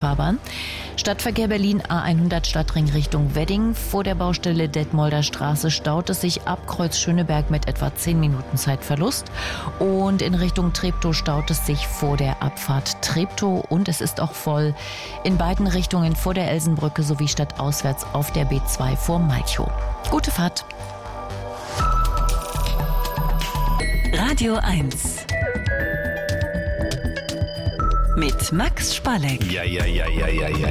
Fahrbahn. Stadtverkehr Berlin A100 Stadtring Richtung Wedding. Vor der Baustelle Detmolder Straße staut es sich ab Kreuz Schöneberg mit etwa 10 Minuten Zeitverlust. Und in Richtung Treptow staut es sich vor der Abfahrt Treptow. Und es ist auch voll in beiden Richtungen vor der Elsenbrücke sowie stadtauswärts auf der B2 vor Malchow. Gute Fahrt. Radio 1 mit Max Spalleck. Ja.